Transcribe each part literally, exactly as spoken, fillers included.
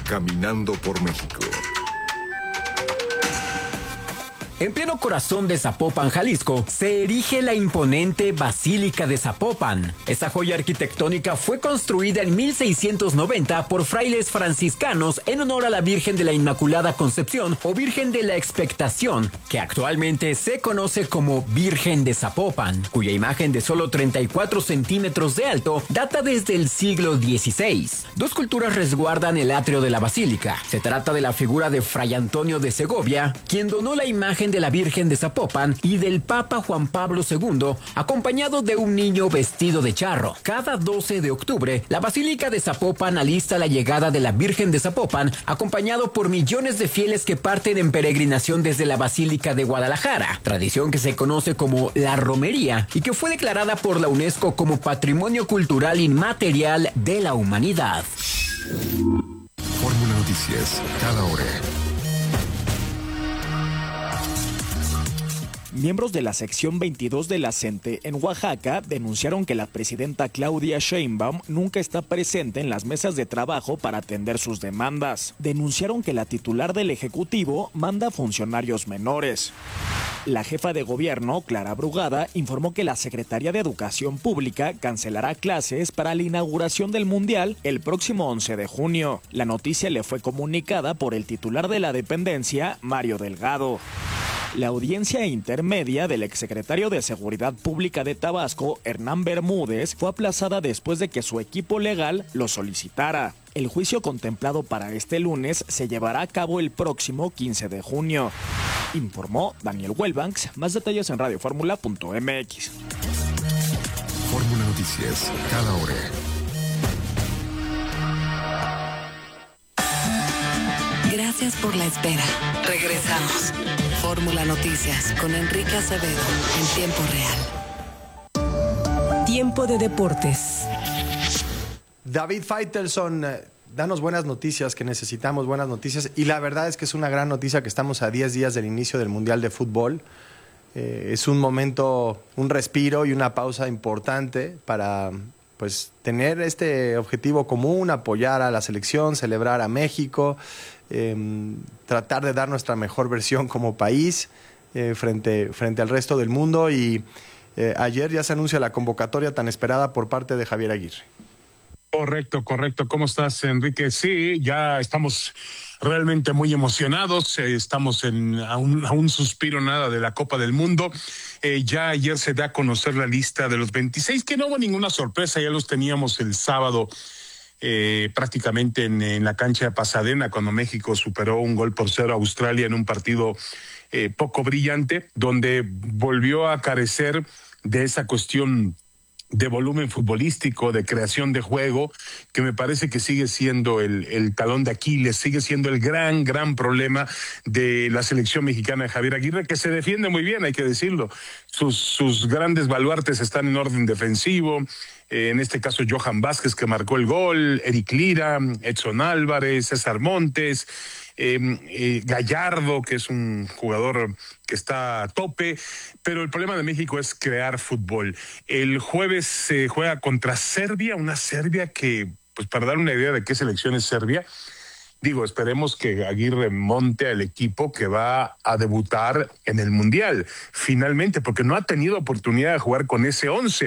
caminando por México. En pleno corazón de Zapopan, Jalisco, se erige la imponente Basílica de Zapopan. Esta joya arquitectónica fue construida en mil seiscientos noventa por frailes franciscanos en honor a la Virgen de la Inmaculada Concepción o Virgen de la Expectación, que actualmente se conoce como Virgen de Zapopan, cuya imagen de solo treinta y cuatro centímetros de alto data desde el siglo dieciséis. Dos culturas resguardan el atrio de la basílica. Se trata de la figura de Fray Antonio de Segovia, quien donó la imagen de la Virgen de Zapopan, y del Papa Juan Pablo segundo, acompañado de un niño vestido de charro. Cada doce de octubre, la Basílica de Zapopan alista la llegada de la Virgen de Zapopan, acompañado por millones de fieles que parten en peregrinación desde la Basílica de Guadalajara, tradición que se conoce como la romería y que fue declarada por la UNESCO como Patrimonio Cultural Inmaterial de la Humanidad. Fórmula Noticias, cada hora. Miembros de la sección veintidós de la CENTE en Oaxaca denunciaron que la presidenta Claudia Sheinbaum nunca está presente en las mesas de trabajo para atender sus demandas. Denunciaron que la titular del Ejecutivo manda funcionarios menores. La jefa de gobierno, Clara Brugada, informó que la Secretaría de Educación Pública cancelará clases para la inauguración del Mundial el próximo once de junio. La noticia le fue comunicada por el titular de la dependencia, Mario Delgado. La audiencia intermedia del exsecretario de Seguridad Pública de Tabasco, Hernán Bermúdez, fue aplazada después de que su equipo legal lo solicitara. El juicio contemplado para este lunes se llevará a cabo el próximo quince de junio. Informó Daniel Welbanks. Más detalles en radio fórmula punto m x. Fórmula Noticias, cada hora. Gracias por la espera. Regresamos. Fórmula Noticias con Enrique Acevedo en tiempo real. Tiempo de deportes. David Faitelson, danos buenas noticias, que necesitamos buenas noticias. Y la verdad es que es una gran noticia que estamos a diez días del inicio del Mundial de Fútbol. Eh, es un momento, un respiro y una pausa importante para pues tener este objetivo común, apoyar a la selección, celebrar a México, eh, tratar de dar nuestra mejor versión como país eh, frente, frente al resto del mundo. Y eh, ayer ya se anuncia la convocatoria tan esperada por parte de Javier Aguirre. Correcto, correcto. ¿Cómo estás, Enrique? Sí, ya estamos realmente muy emocionados. Eh, estamos en, a, un, a un suspiro nada de la Copa del Mundo. Eh, ya ayer se da a conocer la lista de los veintiséis, que no hubo ninguna sorpresa. Ya los teníamos el sábado eh, prácticamente en, en la cancha de Pasadena, cuando México superó un gol por cero a Australia en un partido eh, poco brillante, donde volvió a carecer de esa cuestión de volumen futbolístico, de creación de juego, que me parece que sigue siendo el, el talón de Aquiles, sigue siendo el gran, gran problema de la selección mexicana de Javier Aguirre, que se defiende muy bien, hay que decirlo. Sus, sus grandes baluartes están en orden defensivo, eh, en este caso Johan Vázquez, que marcó el gol, Eric Lira, Edson Álvarez, César Montes, Eh, eh, Gallardo, que es un jugador que está a tope, pero el problema de México es crear fútbol. El jueves se juega contra Serbia, una Serbia que, pues para dar una idea de qué selección es Serbia, digo, esperemos que Aguirre monte al equipo que va a debutar en el Mundial, finalmente, porque no ha tenido oportunidad de jugar con ese once.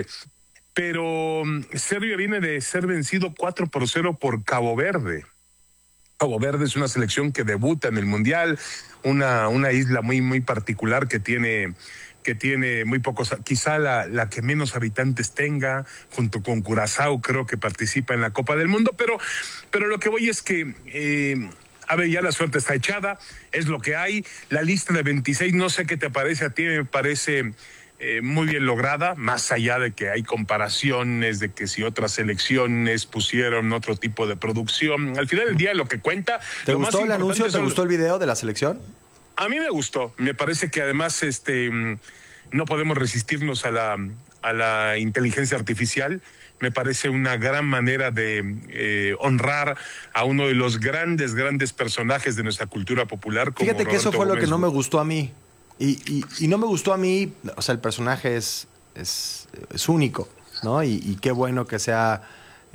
Pero Serbia viene de ser vencido cuatro por cero por Cabo Verde. Cabo Verde es una selección que debuta en el Mundial, una, una isla muy, muy particular que tiene, que tiene muy pocos, quizá la, la que menos habitantes tenga, junto con Curazao, creo que participa en la Copa del Mundo, pero, pero lo que voy es que, eh, a ver, ya la suerte está echada, es lo que hay. La lista de veintiséis, no sé qué te parece, a ti me parece Eh, muy bien lograda, más allá de que hay comparaciones de que si otras selecciones pusieron otro tipo de producción. Al final del día lo que cuenta... ¿Te lo gustó más el anuncio? ¿Te son... gustó el video de la selección? A mí me gustó. Me parece que además este no podemos resistirnos a la, a la inteligencia artificial. Me parece una gran manera de eh, honrar a uno de los grandes, grandes personajes de nuestra cultura popular. Como Fíjate que Roberto eso fue Gómez. lo que no me gustó a mí. Y, y, y no me gustó a mí, o sea, el personaje es, es, es único, ¿no? Y, y qué bueno que sea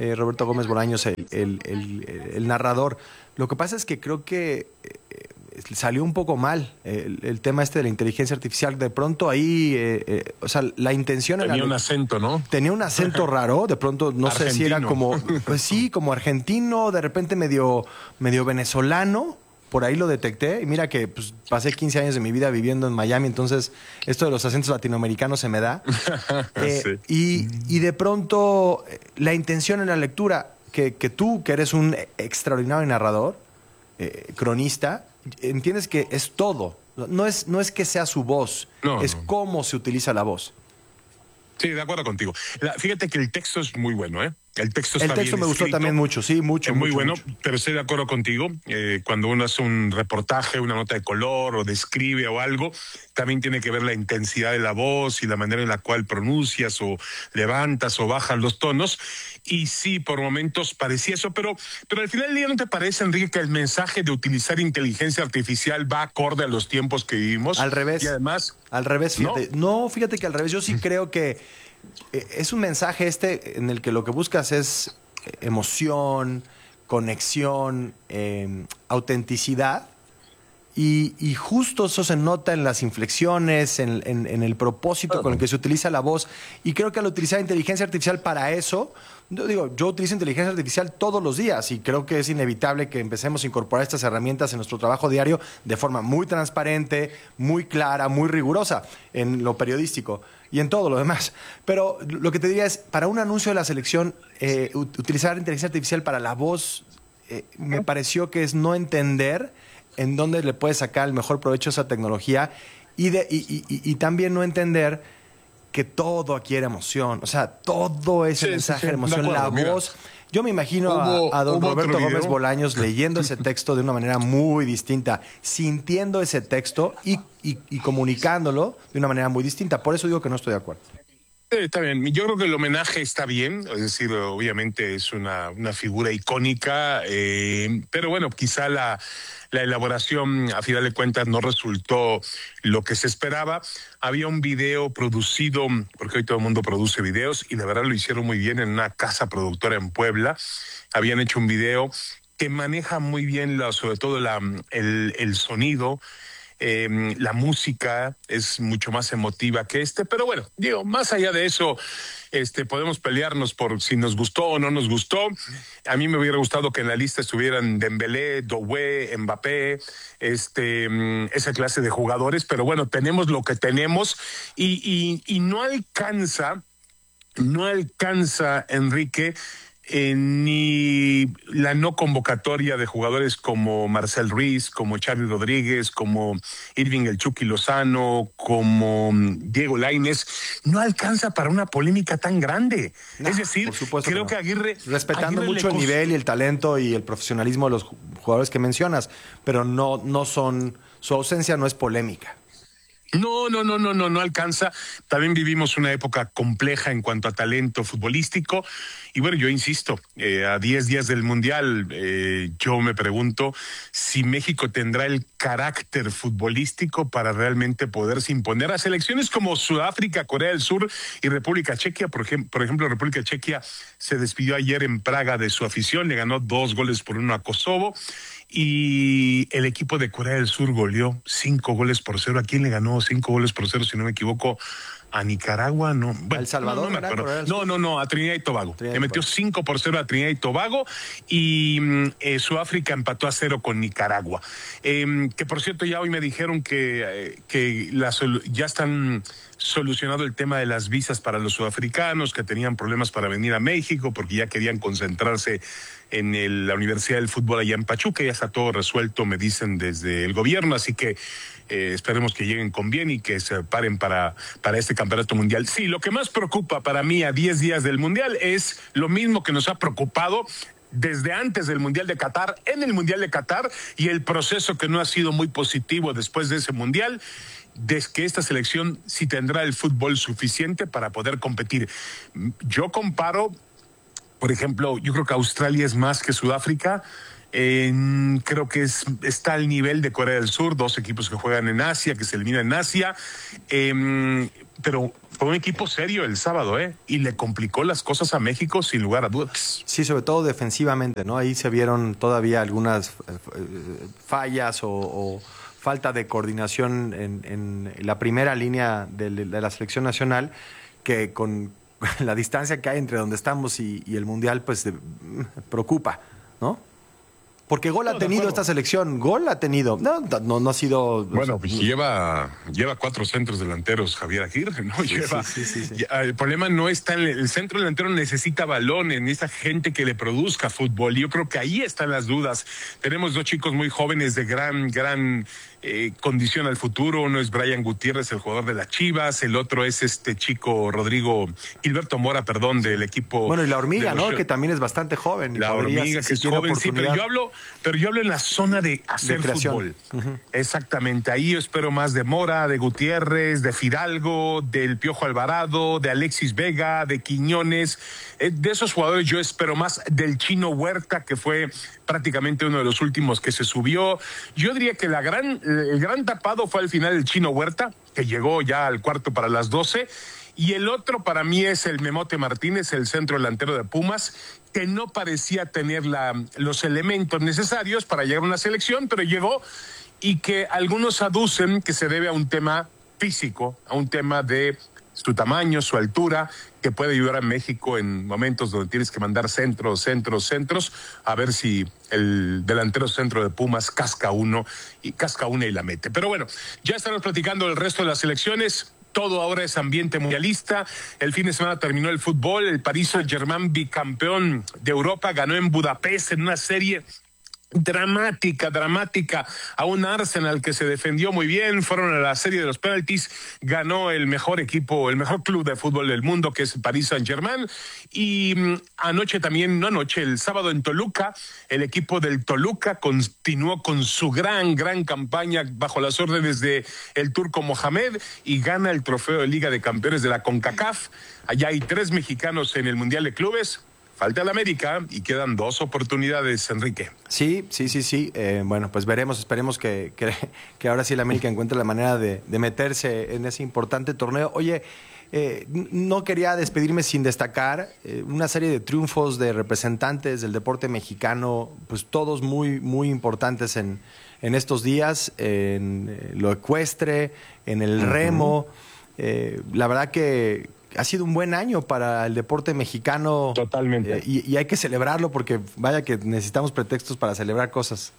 eh, Roberto Gómez Bolaños, el, el, el, el narrador. Lo que pasa es que creo que eh, salió un poco mal el, el tema este de la inteligencia artificial. De pronto ahí, eh, eh, o sea, la intención... Tenía era, un acento, ¿no? Tenía un acento raro, de pronto no Argentino. sé si era como, pues sí, como argentino, de repente medio, medio venezolano. Por ahí lo detecté y mira que pues, pasé quince años de mi vida viviendo en Miami, entonces esto de los acentos latinoamericanos se me da. eh, Sí. y, y de pronto la intención en la lectura, que, que tú, que eres un extraordinario narrador, eh, cronista, entiendes que es todo. No es, no es que sea su voz, No, es no. cómo se utiliza la voz. Sí, de acuerdo contigo. La, fíjate que el texto es muy bueno, ¿eh? El texto El está texto bien me gustó escrito. también mucho, sí, mucho, Es muy mucho, bueno, mucho. pero estoy de acuerdo contigo. Eh, cuando uno hace un reportaje, una nota de color o describe o algo, también tiene que ver la intensidad de la voz y la manera en la cual pronuncias o levantas o bajas los tonos. Y sí, por momentos parecía eso, pero, pero al final del día, ¿no te parece, Enrique, que el mensaje de utilizar inteligencia artificial va acorde a los tiempos que vivimos? Al revés. Y además... Al revés, fíjate. No, no fíjate que al revés. Yo sí creo que eh, es un mensaje este en el que lo que buscas es emoción, conexión, eh, autenticidad. Y, y justo eso se nota en las inflexiones, en, en, en el propósito con el que se utiliza la voz. Y creo que al utilizar inteligencia artificial para eso, yo digo, yo utilizo inteligencia artificial todos los días y creo que es inevitable que empecemos a incorporar estas herramientas en nuestro trabajo diario de forma muy transparente, muy clara, muy rigurosa en lo periodístico y en todo lo demás. Pero lo que te diría es, para un anuncio de la selección, eh, utilizar inteligencia artificial para la voz eh, me pareció que es no entender en dónde le puedes sacar el mejor provecho a esa tecnología y, de, y, y, y también no entender que todo aquí era emoción. O sea, todo ese Sí, mensaje sí, sí, de emoción, de acuerdo, la mira. voz. Yo me imagino Hubo- a, a don hubo otro Roberto Gómez video. Bolaños leyendo ese texto de una manera muy distinta, sintiendo ese texto y, y, y comunicándolo de una manera muy distinta. Por eso digo que no estoy de acuerdo. Sí, está bien. Yo creo que el homenaje está bien, es decir, obviamente es una, una figura icónica, eh, pero bueno, quizá la, la elaboración a final de cuentas no resultó lo que se esperaba. Había un video producido, porque hoy todo el mundo produce videos, y la verdad lo hicieron muy bien en una casa productora en Puebla. Habían hecho un video que maneja muy bien, la, sobre todo la, el, el sonido. Eh, la música es mucho más emotiva que este, pero bueno, digo, más allá de eso, este, podemos pelearnos por si nos gustó o no nos gustó. A mí me hubiera gustado que en la lista estuvieran Dembélé, Doué, Mbappé, este, esa clase de jugadores, pero bueno, tenemos lo que tenemos y, y, y no alcanza, no alcanza, Enrique, Eh, ni la no convocatoria de jugadores como Marcel Ruiz, como Charly Rodríguez, como Irving El Chucky Lozano, como Diego Lainez, no alcanza para una polémica tan grande. No, es decir, por supuesto creo que que, no. Aguirre... Respetando Aguirre mucho le el cos- nivel y el talento y el profesionalismo de los jugadores que mencionas, pero no, no son, su ausencia no es polémica. No, no, no, no, no, no alcanza. También vivimos una época compleja en cuanto a talento futbolístico. Y bueno, yo insisto, eh, a diez días del Mundial, eh, yo me pregunto si México tendrá el carácter futbolístico para realmente poderse imponer a selecciones como Sudáfrica, Corea del Sur y República Chequia. Por, ejem- por ejemplo, República Chequia se despidió ayer en Praga de su afición, le ganó dos goles por uno a Kosovo. Y el equipo de Corea del Sur goleó cinco goles por cero. ¿A quién le ganó cinco goles por cero, si no me equivoco? ¿A Nicaragua? No. Bueno, ¿A El Salvador, No, no, me era acuerdo. Corea del no, Sur? no, no, a Trinidad y Tobago. Trinidad y Le metió Tobago. cinco por cero a Trinidad y Tobago y mm, eh, Sudáfrica empató a cero con Nicaragua. Eh, que por cierto, ya hoy me dijeron que, eh, que la solu- ya están solucionado el tema de las visas para los sudafricanos que tenían problemas para venir a México porque ya querían concentrarse en el- la Universidad del Fútbol allá en Pachuca. Ya está todo resuelto, me dicen desde el gobierno, así que eh, esperemos que lleguen con bien y que se paren para, para este campeonato mundial. Sí, lo que más preocupa para mí a diez días del mundial es lo mismo que nos ha preocupado desde antes del Mundial de Qatar, en el Mundial de Qatar, y el proceso que no ha sido muy positivo después de ese Mundial, de que esta selección sí tendrá el fútbol suficiente para poder competir. Yo comparo, por ejemplo, yo creo que Australia es más que Sudáfrica. Eh, creo que es, está al nivel de Corea del Sur, dos equipos que juegan en Asia, que se eliminan en Asia. Eh, pero fue un equipo serio el sábado, ¿eh? Y le complicó las cosas a México sin lugar a dudas. Sí, sobre todo defensivamente, ¿no? Ahí se vieron todavía algunas fallas o, o falta de coordinación en, en la primera línea de, de la selección nacional, que con la distancia que hay entre donde estamos y, y el Mundial, pues de, preocupa, ¿no? Porque gol ha tenido esta selección, gol ha tenido. No, no, no ha sido. Bueno, pues lleva, lleva cuatro centros delanteros Javier Aguirre, ¿no? Lleva, sí, sí, sí, sí. Ya, el problema no está en el, el centro delantero, necesita balones, necesita gente que le produzca fútbol. Y yo creo que ahí están las dudas. Tenemos dos chicos muy jóvenes de gran, gran eh, condición al futuro. Uno es Brian Gutiérrez, el jugador de las Chivas. El otro es este chico Rodrigo, Gilberto Mora, perdón, del equipo. Bueno, y la hormiga, los, ¿no? Que también es bastante joven. La hormiga, que es joven, sí, pero yo hablo. Pero yo hablo en la zona de hacer de fútbol. Uh-huh. Exactamente. Ahí yo espero más de Mora, de Gutiérrez, de Fidalgo, del Piojo Alvarado, de Alexis Vega, de Quiñones. Eh, de esos jugadores yo espero más, del Chino Huerta, que fue prácticamente uno de los últimos que se subió. Yo diría que la gran, el gran tapado fue al final el Chino Huerta, que llegó ya al cuarto para las doce. Y el otro para mí es el Memote Martínez, el centro delantero de Pumas, que no parecía tener la, los elementos necesarios para llegar a una selección, pero llegó, y que algunos aducen que se debe a un tema físico, a un tema de su tamaño, su altura, que puede ayudar a México en momentos donde tienes que mandar centros, centros, centros, a ver si el delantero centro de Pumas casca uno, y casca una y la mete. Pero bueno, ya estaremos platicando el resto de las selecciones. Todo ahora es ambiente mundialista. El fin de semana terminó el fútbol. El Paris Saint-Germain, bicampeón de Europa, ganó en Budapest en una serie dramática, dramática, a un Arsenal que se defendió muy bien. Fueron a la serie de los penaltis, ganó el mejor equipo, el mejor club de fútbol del mundo, que es Paris Saint-Germain. Y mmm, anoche también, no anoche, el sábado en Toluca, el equipo del Toluca continuó con su gran, gran campaña bajo las órdenes de el turco Mohamed y gana el trofeo de Liga de Campeones de la CONCACAF. Allá hay tres mexicanos en el Mundial de Clubes. Falta el América y quedan dos oportunidades, Enrique. Sí, sí, sí, sí. Eh, bueno, pues veremos, esperemos que, que, que ahora sí el América encuentre la manera de, de meterse en ese importante torneo. Oye, eh, no quería despedirme sin destacar eh, una serie de triunfos de representantes del deporte mexicano, pues todos muy, muy importantes en, en estos días, en lo ecuestre, en el uh-huh. remo. Eh, la verdad que ha sido un buen año para el deporte mexicano. Totalmente. Eh, y, y hay que celebrarlo porque vaya que necesitamos pretextos para celebrar cosas.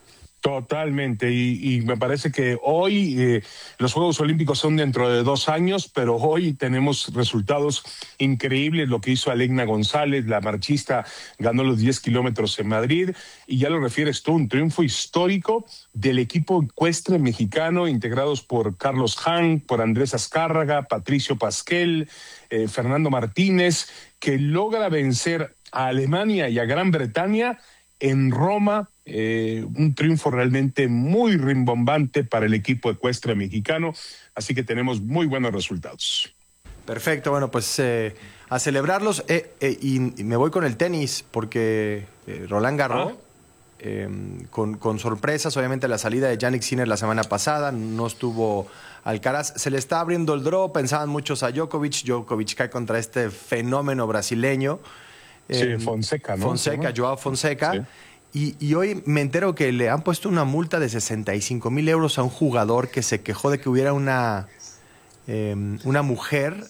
Totalmente, y, y me parece que hoy eh, los Juegos Olímpicos son dentro de dos años, pero hoy tenemos resultados increíbles. Lo que hizo Alegna González, la marchista, ganó los diez kilómetros en Madrid, y ya lo refieres tú, un triunfo histórico del equipo ecuestre mexicano, integrados por Carlos Han, por Andrés Azcárraga, Patricio Pasquel, eh, Fernando Martínez, que logra vencer a Alemania y a Gran Bretaña en Roma. Eh, un triunfo realmente muy rimbombante para el equipo ecuestre mexicano, así que tenemos muy buenos resultados. Perfecto, bueno, pues eh, a celebrarlos eh, eh, y, y me voy con el tenis porque eh, Roland Garros, ¿Ah? eh, con, con sorpresas, obviamente la salida de Jannik Sinner la semana pasada, no estuvo Alcaraz, se le está abriendo el draw, pensaban muchos a Djokovic, Djokovic cae contra este fenómeno brasileño. Sí, eh, Fonseca, ¿no? Fonseca, Joao Fonseca. Sí. Y, y hoy me entero que le han puesto una multa de sesenta y cinco mil euros a un jugador que se quejó de que hubiera una, eh, una mujer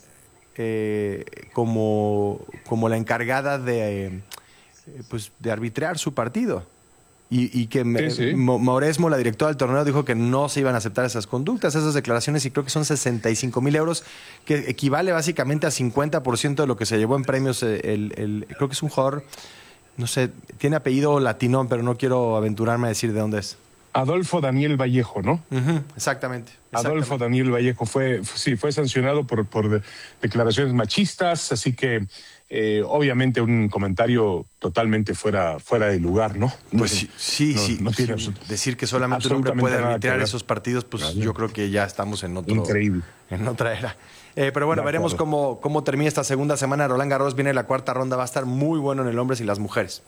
eh, como, como la encargada de, eh, pues, de arbitrar su partido. Y, y que sí, sí. Mauresmo, la directora del torneo, dijo que no se iban a aceptar esas conductas, esas declaraciones, y creo que son sesenta y cinco mil euros, que equivale básicamente a cincuenta por ciento de lo que se llevó en premios. El, el, creo que es un jugador, no sé, tiene apellido latino, pero no quiero aventurarme a decir de dónde es. Adolfo Daniel Vallejo, ¿no? Uh-huh, exactamente, exactamente. Adolfo Daniel Vallejo fue, sí, fue sancionado por, por de, declaraciones machistas, así que eh, obviamente un comentario totalmente fuera, fuera de lugar, ¿no? Pues sí, sí, no, sí, no tiene sí. Decir que solamente un hombre puede arbitrar esos partidos, pues claro. Yo creo que ya estamos en otro, increíble, en otra era. Eh, pero bueno, veremos cómo, cómo termina esta segunda semana. Roland Garros, viene la cuarta ronda, va a estar muy bueno en el hombres y las mujeres.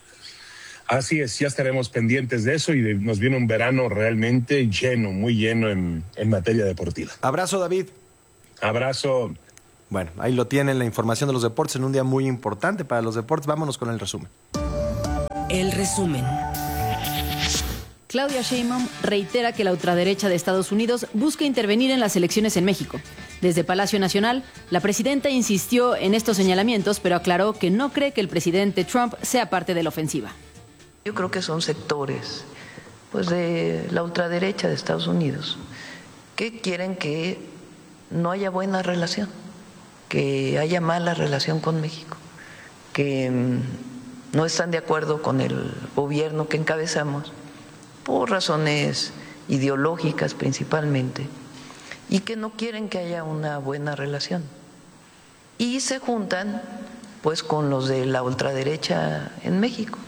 Así es, ya estaremos pendientes de eso y de, nos viene un verano realmente lleno, muy lleno en, en materia deportiva. Abrazo, David. Abrazo. Bueno, ahí lo tienen, la información de los deportes en un día muy importante para los deportes. Vámonos con el resumen. El resumen. Claudia Sheinbaum reitera que la ultraderecha de Estados Unidos busca intervenir en las elecciones en México. Desde Palacio Nacional, la presidenta insistió en estos señalamientos, pero aclaró que no cree que el presidente Trump sea parte de la ofensiva. Yo creo que son sectores pues, de la ultraderecha de Estados Unidos que quieren que no haya buena relación, que haya mala relación con México, que no están de acuerdo con el gobierno que encabezamos por razones ideológicas principalmente, y que no quieren que haya una buena relación. Y se juntan pues con los de la ultraderecha en México.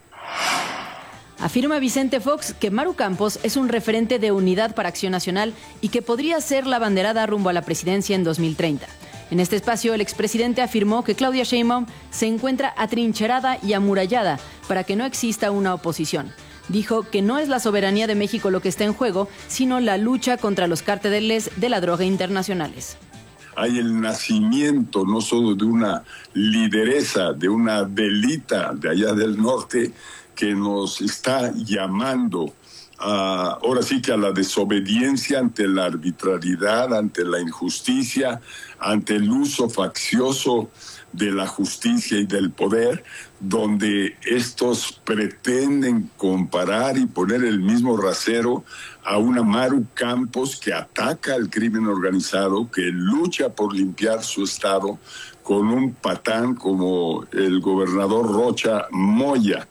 Afirma Vicente Fox que Maru Campos es un referente de Unidad para Acción Nacional y que podría ser la abanderada rumbo a la presidencia en dos mil treinta. En este espacio, el expresidente afirmó que Claudia Sheinbaum se encuentra atrincherada y amurallada para que no exista una oposición. Dijo que no es la soberanía de México lo que está en juego, sino la lucha contra los cárteles de la droga internacionales. Hay el nacimiento no solo de una lideresa, de una delita de allá del norte que nos está llamando a, ahora sí que a la desobediencia ante la arbitrariedad, ante la injusticia, ante el uso faccioso de la justicia y del poder, donde estos pretenden comparar y poner el mismo rasero a una Maru Campos que ataca al crimen organizado, que lucha por limpiar su estado con un patán como el gobernador Rocha Moya.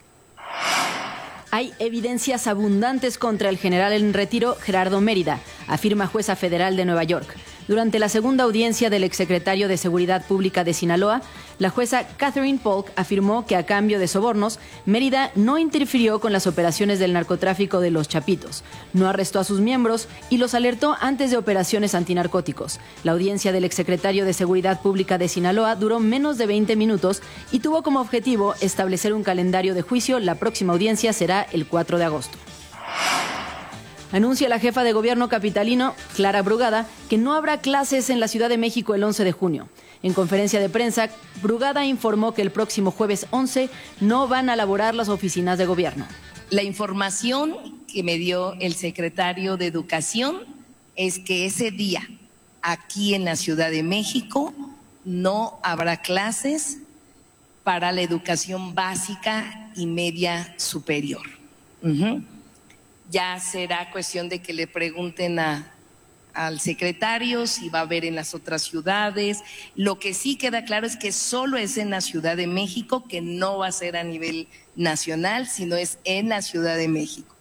Hay evidencias abundantes contra el general en retiro Gerardo Mérida, afirma jueza federal de Nueva York. Durante la segunda audiencia del exsecretario de Seguridad Pública de Sinaloa, la jueza Catherine Polk afirmó que a cambio de sobornos, Mérida no interfirió con las operaciones del narcotráfico de los Chapitos, no arrestó a sus miembros y los alertó antes de operaciones antinarcóticos. La audiencia del exsecretario de Seguridad Pública de Sinaloa duró menos de veinte minutos y tuvo como objetivo establecer un calendario de juicio. La próxima audiencia será el cuatro de agosto. Anuncia la jefa de gobierno capitalino, Clara Brugada, que no habrá clases en la Ciudad de México el once de junio. En conferencia de prensa, Brugada informó que el próximo jueves once no van a laborar las oficinas de gobierno. La información que me dio el secretario de Educación es que ese día, aquí en la Ciudad de México, no habrá clases para la educación básica y media superior. Uh-huh. Ya será cuestión de que le pregunten a, al secretario si va a haber en las otras ciudades. Lo que sí queda claro es que solo es en la Ciudad de México, que no va a ser a nivel nacional, sino es en la Ciudad de México.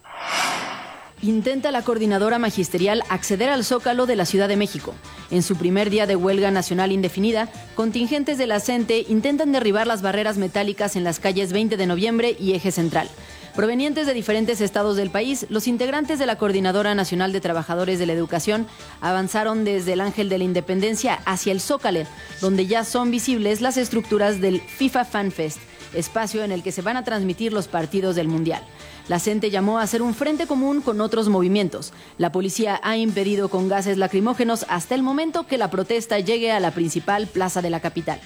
Intenta la coordinadora magisterial acceder al Zócalo de la Ciudad de México. En su primer día de huelga nacional indefinida, contingentes de la CENTE intentan derribar las barreras metálicas en las calles veinte de noviembre y Eje Central. Provenientes de diferentes estados del país, los integrantes de la Coordinadora Nacional de Trabajadores de la Educación avanzaron desde el Ángel de la Independencia hacia el Zócalo, donde ya son visibles las estructuras del FIFA Fan Fest, espacio en el que se van a transmitir los partidos del Mundial. La CENTE llamó a hacer un frente común con otros movimientos. La policía ha impedido con gases lacrimógenos hasta el momento que la protesta llegue a la principal plaza de la capital.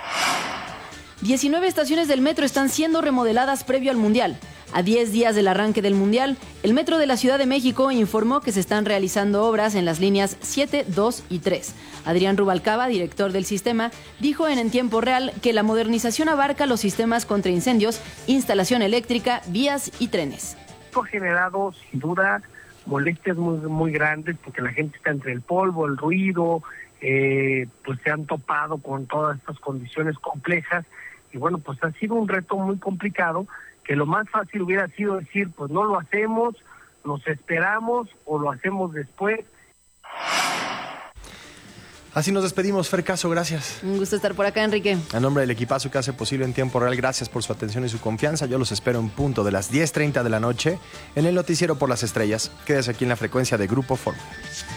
diecinueve estaciones del metro están siendo remodeladas previo al Mundial. A diez días del arranque del Mundial, el Metro de la Ciudad de México informó que se están realizando obras en las líneas siete, dos y tres. Adrián Rubalcaba, director del sistema, dijo en En Tiempo Real que la modernización abarca los sistemas contra incendios, instalación eléctrica, vías y trenes. Esto ha generado, sin duda, molestias muy, muy grandes porque la gente está entre el polvo, el ruido, eh, pues se han topado con todas estas condiciones complejas y bueno, pues ha sido un reto muy complicado, que lo más fácil hubiera sido decir, pues no lo hacemos, nos esperamos o lo hacemos después. Así nos despedimos, Fer Caso, gracias. Un gusto estar por acá, Enrique. A nombre del equipazo que hace posible En Tiempo Real, gracias por su atención y su confianza. Yo los espero en punto de las diez treinta de la noche en el Noticiero por las Estrellas. Quédese aquí en la frecuencia de Grupo Fórmula.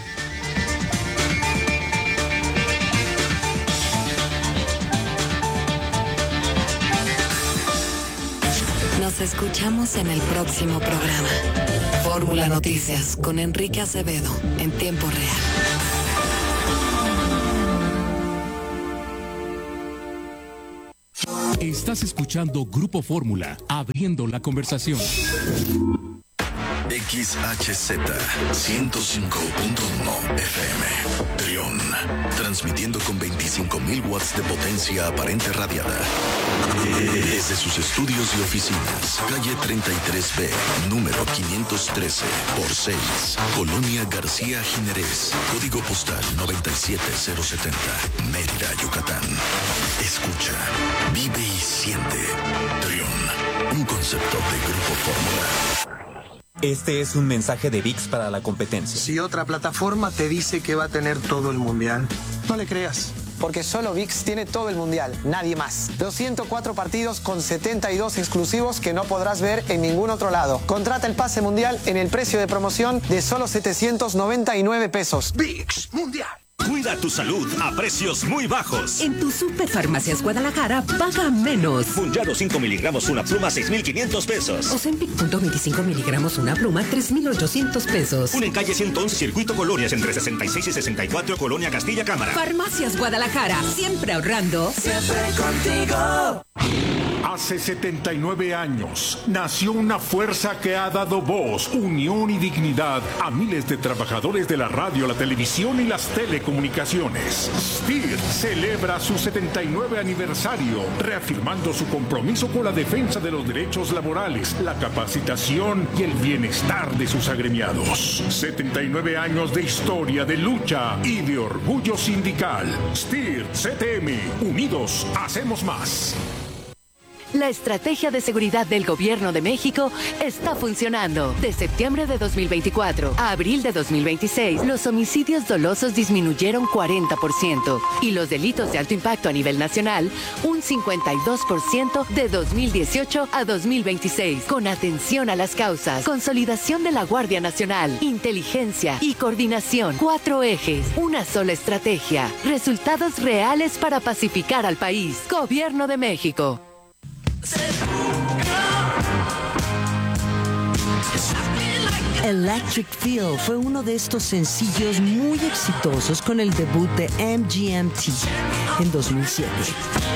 Nos escuchamos en el próximo programa. Fórmula Noticias con Enrique Acevedo en tiempo real. Estás escuchando Grupo Fórmula, abriendo la conversación. X H Z ciento cinco punto uno F M, Trión, transmitiendo con veinticinco mil watts de potencia aparente radiada. Desde sus estudios y oficinas, calle treinta y tres B, número quinientos trece por seis, Colonia García Jiménez, código postal noventa y siete cero setenta, Mérida, Yucatán. Escucha, vive y siente. Trión, un concepto de Grupo Fórmula. Este es un mensaje de ViX para la competencia. Si otra plataforma te dice que va a tener todo el mundial, no le creas. Porque solo ViX tiene todo el mundial, nadie más. Los ciento cuatro partidos con setenta y dos exclusivos que no podrás ver en ningún otro lado. Contrata el pase mundial en el precio de promoción de solo setecientos noventa y nueve pesos. ViX Mundial. Cuida tu salud a precios muy bajos. En tu Superfarmacias Guadalajara, paga menos. Funjaro cinco miligramos, una pluma, seis mil quinientos pesos. Ozempic punto veinticinco miligramos, una pluma, tres mil ochocientos pesos. Una en calle ciento once, Circuito Colonias, entre sesenta y seis y sesenta y cuatro, Colonia Castilla Cámara. Farmacias Guadalajara, siempre ahorrando. Siempre contigo. Hace setenta y nueve años nació una fuerza que ha dado voz, unión y dignidad a miles de trabajadores de la radio, la televisión y las telecomunicaciones. S T I R celebra su setenta y nueve aniversario, reafirmando su compromiso con la defensa de los derechos laborales, la capacitación y el bienestar de sus agremiados. setenta y nueve años de historia, de lucha y de orgullo sindical. S T I R C T M, unidos hacemos más. La estrategia de seguridad del Gobierno de México está funcionando. De septiembre de dos mil veinticuatro a abril de dos mil veintiséis, los homicidios dolosos disminuyeron cuarenta por ciento y los delitos de alto impacto a nivel nacional un cincuenta y dos por ciento de dos mil dieciocho a dos mil veintiséis. Con atención a las causas, consolidación de la Guardia Nacional, inteligencia y coordinación. Cuatro ejes, una sola estrategia. Resultados reales para pacificar al país. Gobierno de México. Electric Feel fue uno de estos sencillos muy exitosos con el debut de M G M T en dos mil siete.